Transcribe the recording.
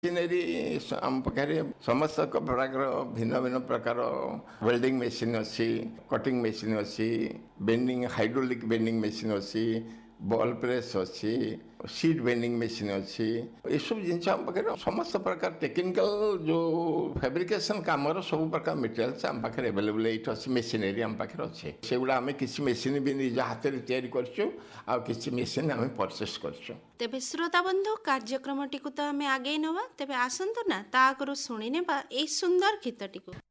Machinery ଆମ ପାଖରେ ସମସ୍ତ ପ୍ରକାର ଭିନ୍ନ ଭିନ୍ନ ପ୍ରକାର ୱେଲ୍ଡିଂ ମେସିନ୍ ଅଛି, କଟିଂ ମେସିନ୍ ଅଛି, ବେଣ୍ଡିଂ ହାଇଡ୍ରୋଲିକ୍ ବେଣ୍ଡିଂ ମେସିନ୍ ଅଛି, ବଲ୍ ପ୍ରେସ୍ ଅଛି, ସିଟ୍ ବେଣ୍ଡିଂ ମେସିନ୍ ଅଛି। ଏସବୁ ଜିନିଷ ଆମ ପାଖରେ ସମସ୍ତ ପ୍ରକାର ଟେକ୍ନିକାଲ ଯେଉଁ ଫ୍ୟାବ୍ରିକେସନ୍ କାମର ସବୁ ପ୍ରକାର ମେଟେରିଆଲ୍ସ ଆମ ପାଖରେ ଆଭେଲେବୁଲ୍ ଏଇଠି ଅଛି। ମେସିନେରୀ ଆମ ପାଖରେ ଅଛି। ସେଗୁଡ଼ା ଆମେ କିଛି ମେସିନ୍ ବି ନିଜ ହାତରେ ତିଆରି କରିଛୁ, ଆଉ କିଛି ମେସିନ୍ ଆମେ ପରଚେସ୍ କରିଛୁ। ତେବେ ଶ୍ରୋତା ବନ୍ଧୁ, କାର୍ଯ୍ୟକ୍ରମଟିକୁ ତ ଆମେ ଆଗେଇ ନେବା, ତେବେ ଆସନ୍ତୁ ନା ତା ଆଗରୁ ଶୁଣିନେବା ଏଇ ସୁନ୍ଦର ଗୀତଟିକୁ।